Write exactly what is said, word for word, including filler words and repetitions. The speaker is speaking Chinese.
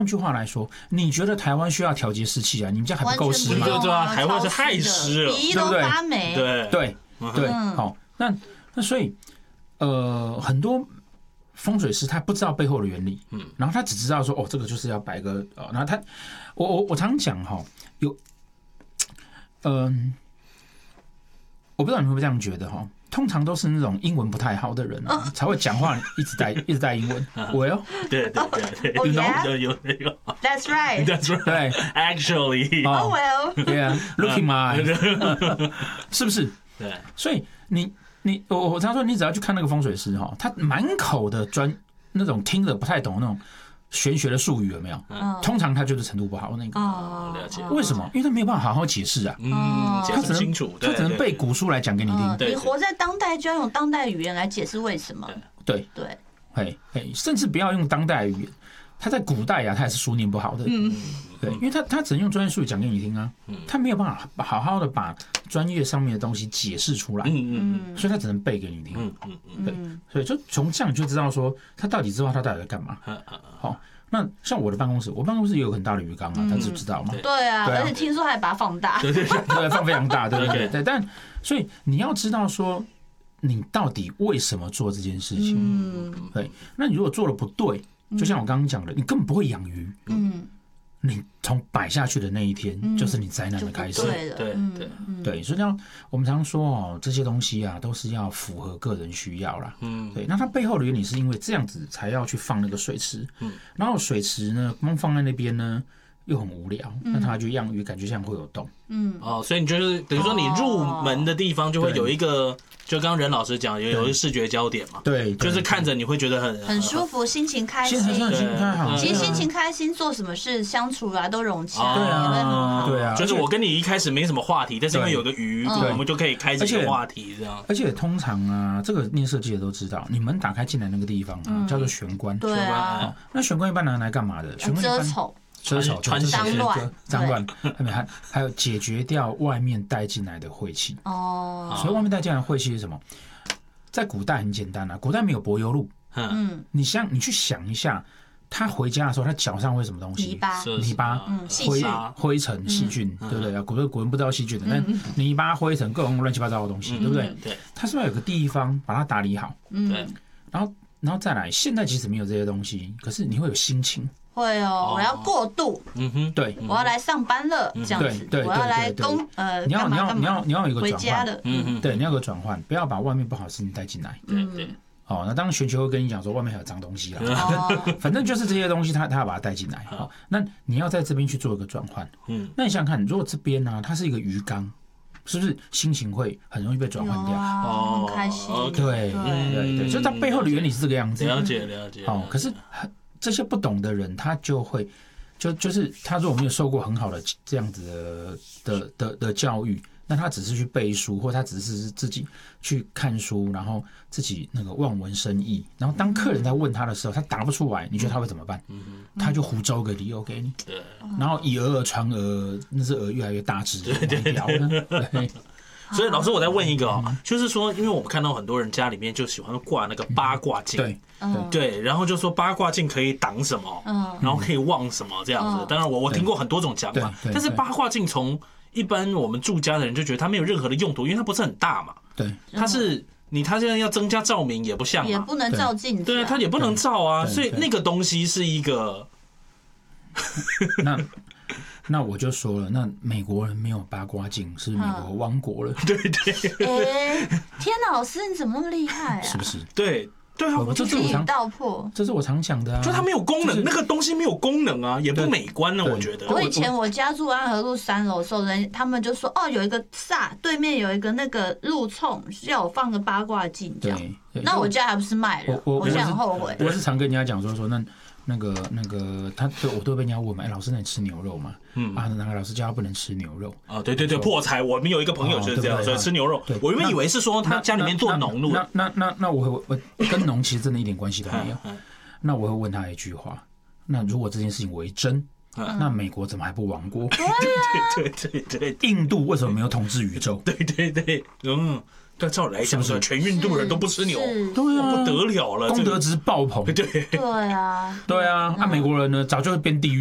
换句话来说，你觉得台湾需要调节湿气啊？你们家还不够湿吗？ 对啊，台湾是太湿了， 鼻都发霉。 对对对，好，那那所以呃，很多风水师他不知道背后的原理，嗯，然后他只知道说哦，这个就是要摆个，呃，然后他，我我我常讲哈，有，嗯、呃，我不知道你会不会这样觉得哈。通常都是那种英文不太好的人啊，才会讲话一直带一直带英文。我哟， 对对对对， 有有有 ，That's right, That's right. 对 ，Actually, oh well, yeah, look in my eyes， 是不是？ 对， 所以你你我我常说，你只要去看那个风水师哈，他满口的专那种听着不太懂那种玄学的术语有没有？嗯，通常他就是程度不好那个。 哦， 了解。 为什么？因为他没有办法好好解释啊。 嗯，解释清楚， 他只能背古书来讲给你听。 你活在当代，就要用当代语言来解释为什么。 对对， 哎哎，甚至不要用当代语言，他在古代啊，他也是书念不好的。嗯，对，因为他他只能用专业术语讲给你听啊，他没有办法好好的把专业上面的东西解释出来。嗯嗯，所以他只能背给你听。嗯嗯嗯，对，所以就从这样你就知道说他到底知道他到底在干嘛。好。那像我的办公室，我办公室也有很大的鱼缸啊，他知不知道吗？ 对啊，而且听说还把它放大， 对对对，放非常大，对对对。但所以你要知道说，你到底为什么做这件事情？嗯，对。那你如果做的不对，就像我刚刚讲的，你根本不会养鱼。嗯。你从摆下去的那一天，就是你灾难的开始。 对对对对，所以要我们常说哦，这些东西啊，都是要符合个人需要啦。嗯，对。那它背后的原理是因为这样子才要去放那个水池。嗯，然后水池呢，光放在那边呢，又很无聊，那它就养鱼，感觉像会有洞。嗯， 哦，所以你就是等于说你入门的地方就会有一个。就刚刚任老师讲，有有一个视觉焦点嘛， 对， 就是看着你会觉得很很舒服，心情开心， 心情开好。 其实心情开心，做什么事相处啊都融洽， 对啊，对啊。 就是我跟你一开始没什么话题，但是因为有个鱼，我们就可以开启一个话题，这样。 而且通常啊，这个念设计的都知道，你门打开进来那个地方啊，叫做玄关。 对啊， 那玄关一般拿来干嘛的？玄关遮丑。 遮丑、 脏乱、 脏乱，还还有解决掉外面带进来的晦气。哦，所以外面带进来的晦气是什么？在古代很简单啊，古代没有柏油路。嗯，你想，你去想一下，他回家的时候，他脚上会什么东西？ 泥巴、 泥巴、灰灰尘、细菌，对不对？古人古人不知道细菌的，但泥巴、灰尘各种乱七八糟的东西，对不对？ 对， 他是不是有个地方把它打理好？ 对， 然后然后再来，现在即使没有这些东西，可是你会有心情。 会哦，我要过渡， 嗯哼，对， 我要来上班了，这样子，我要来工，呃， 你要你要你要你要有一个转换的， 嗯哼，对，你要有个转换，不要把外面不好的事情带进来， 对对。 哦，那当然玄学会跟你讲说外面还有脏东西啦，反正就是这些东西他他要把它带进来，好，那你要在这边去做一个转换，嗯，那你想想看，如果这边呢它是一个鱼缸，是不是心情会很容易被转换掉？ 哦，很开心， 对对对，所以它背后的原理是这个样子， 了解了解， 哦，可是这些不懂的人，他就会就就是他如果没有受过很好的这样子的的的的教育，那他只是去背书，或他只是自己去看书，然后自己那个望文生义，然后当客人在问他的时候，他答不出来，你觉得他会怎么办？他就胡诌个理由给你，然后以讹而传讹，那只鹅越来越大只， 对对对。所以老师，我再问一个哦，就是说，因为我们看到很多人家里面就喜欢挂那个八卦镜， 对对，然后就说八卦镜可以挡什么，然后可以望什么这样子。当然，我我听过很多种讲法，但是八卦镜从一般我们住家的人就觉得它没有任何的用途，因为它不是很大嘛， 对， 它是你它现在要增加照明也不像， 也不能照镜子， 对，它也不能照啊，所以那个东西是一个， 那。那我就说了，那美国人没有八卦镜，是美国亡国了。 对对。 哎，天哪，老师你怎么那么厉害啊？ 是不是？ 对对啊， 这是我常道破， 这是我常讲的啊。 就它没有功能，那个东西没有功能啊，也不美观呢。我觉得。 我以前我家住安和路三楼的时候，人他们就说哦，有一个煞，对面有一个那个路冲，要我放个八卦镜这样。那我家还不是卖了？我现在很后悔。 我是常跟人家讲说说那。那个那个，他对我都被人家问嘛，哎，老师，那你吃牛肉吗？嗯啊，那个老师叫他不能吃牛肉啊，对对对，破财。我们有一个朋友就是这样，所以吃牛肉。我原本以为是说他家里面做农路， 那那那那我我跟农其实真的一点关系都没有。那我会问他一句话：那如果这件事情为真，那美国怎么还不亡国？ 对对对对对， 印度为什么没有统治宇宙？ 对对对，嗯。 但照理来讲，是全印度人都不吃牛， 对啊， 不得了了， 功德值爆棚。 对对啊， 对啊，那美国人呢，早就变地狱。